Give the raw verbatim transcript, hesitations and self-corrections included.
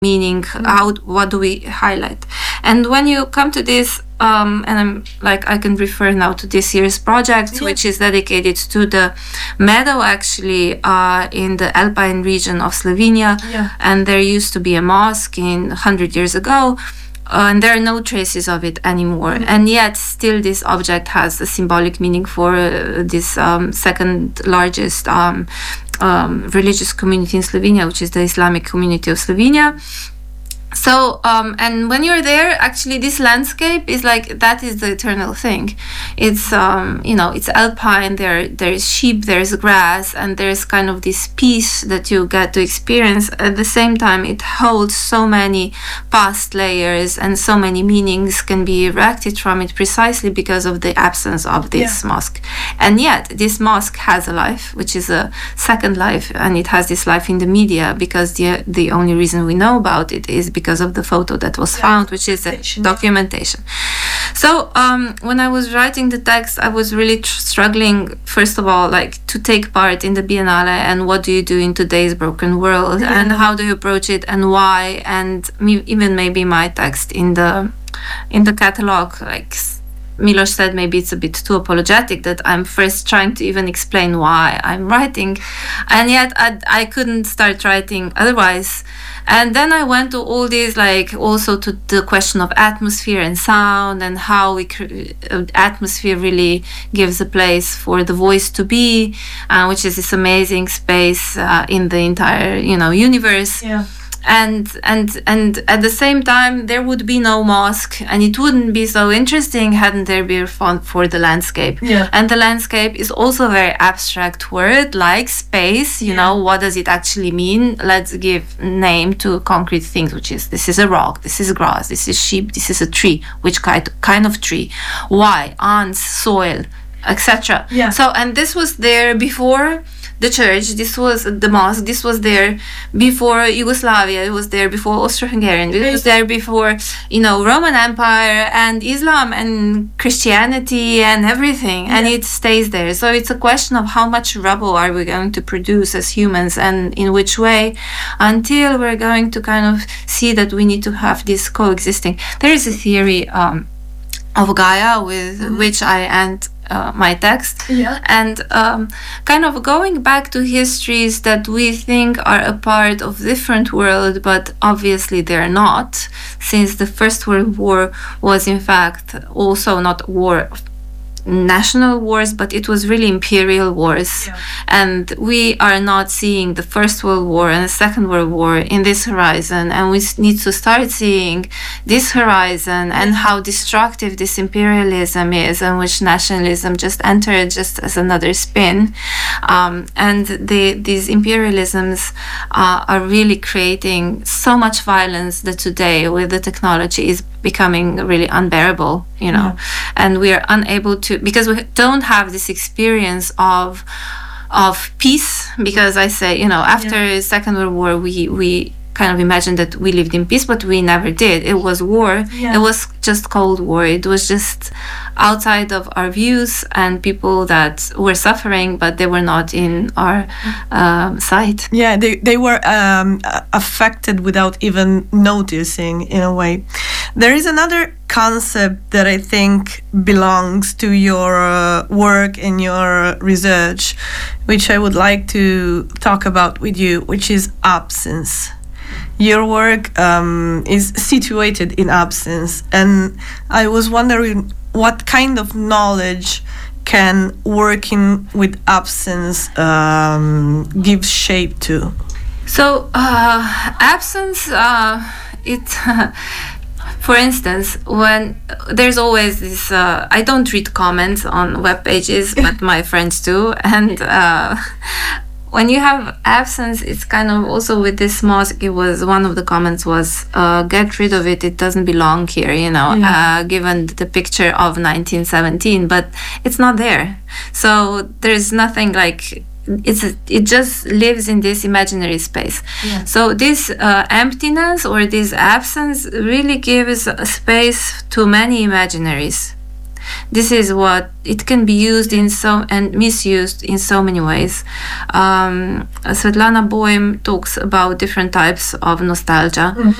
meaning, mm. how, what do we highlight? And when you come to this, um, and I'm like, I can refer now to this year's project, yeah. which is dedicated to the meadow, actually, uh, in the Alpine region of Slovenia. Yeah. And there used to be a mosque in one hundred years ago. Uh, and there are no traces of it anymore. Mm-hmm. And yet, still, this object has a symbolic meaning for uh, this um, second largest um, um, religious community in Slovenia, which is the Islamic community of Slovenia. So, um, and when you're there, actually, this landscape is like, that is the eternal thing. It's, um, you know, it's alpine, there, there's sheep, there's grass, and there's kind of this peace that you get to experience. At the same time, it holds so many past layers, and so many meanings can be erected from it precisely because of the absence of this yeah. mosque. And yet, this mosque has a life, which is a second life, and it has this life in the media, because the, the only reason we know about it is because because of the photo that was yeah. found, which is a documentation. So um, when I was writing the text, I was really tr- struggling, first of all, like to take part in the Biennale, and what do you do in today's broken world, yeah. and how do you approach it, and why, and me- even maybe my text in the in the catalog, like Miloš said, maybe it's a bit too apologetic that I'm first trying to even explain why I'm writing, and yet I, I couldn't start writing otherwise. And then I went to all these, like, also to the question of atmosphere and sound, and how we cre- atmosphere really gives a place for the voice to be, uh, which is this amazing space uh, in the entire, you know, universe. Yeah. And and and at the same time, there would be no mosque, and it wouldn't be so interesting hadn't there been font for the landscape. Yeah. And the landscape is also a very abstract word, like space. You yeah. know, what does it actually mean? Let's give name to concrete things, which is, this is a rock, this is grass, this is sheep, this is a tree. Which kind kind of tree? Why? Ants, soil, et cetera. Yeah. So, and this was there before the church, this was the mosque, this was there before Yugoslavia, it was there before Austro-Hungarian, it was there before, you know, Roman Empire and Islam and Christianity and everything, yeah. and it stays there. So it's a question of how much rubble are we going to produce as humans, and in which way, until we're going to kind of see that we need to have this coexisting. There is a theory um, of Gaia with mm-hmm. which I end Uh, my text, yeah. and um, kind of going back to histories that we think are a part of different world, but obviously they're not, since the First World War was in fact also not war national wars, but it was really imperial wars, yeah. and we are not seeing the First World War and the Second World War in this horizon, and we need to start seeing this horizon and how destructive this imperialism is, and which nationalism just entered just as another spin, um, and the, these imperialisms uh, are really creating so much violence that today with the technology is becoming really unbearable, you know, yeah. and we are unable to, because we don't have this experience of of peace, because I say, you know, after yeah. the Second World War, we we kind of imagined that we lived in peace, but we never did. It was war. Yeah. It was just Cold War. It was just outside of our views, and people that were suffering, but they were not in our um, sight. Yeah, they, they were um, affected without even noticing, in a way. There is another concept that I think belongs to your uh, work and your research, which I would like to talk about with you, which is absence. Your work um, is situated in absence, and I was wondering what kind of knowledge can working with absence um, give shape to? So, uh, absence, uh, it... For instance, when there's always this, uh, I don't read comments on web pages, but my friends do, and uh, when you have absence, it's kind of also with this mosque. It was one of the comments was, uh, "Get rid of it; it doesn't belong here." You know, yeah. uh, given the picture of nineteen seventeen, but it's not there. So there's nothing like. It's a, it just lives in this imaginary space. Yeah. So this uh, emptiness or this absence really gives a space to many imaginaries. this is what it can be used in so and misused in so many ways. Um, Svetlana Boym talks about different types of nostalgia. Mm-hmm.